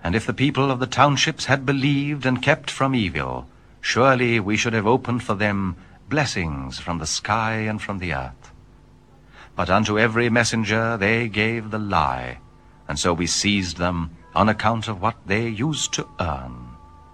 And if the people of the townships had believed and kept from evil, surely we should have opened for them blessings from the sky and from the earth. But unto every messenger they gave the lie, and so we seized them on account of what they used to earn.